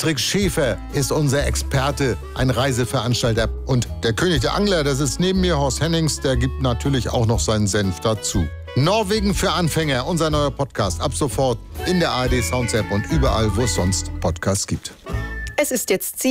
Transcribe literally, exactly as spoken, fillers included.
Patrick Schäfer ist unser Experte, ein Reiseveranstalter. Und der König der Angler, der sitzt neben mir, Horst Hennings, der gibt natürlich auch noch seinen Senf dazu. Norwegen für Anfänger, unser neuer Podcast. Ab sofort in der A R D Sounds App und überall, wo es sonst Podcasts gibt. Es ist jetzt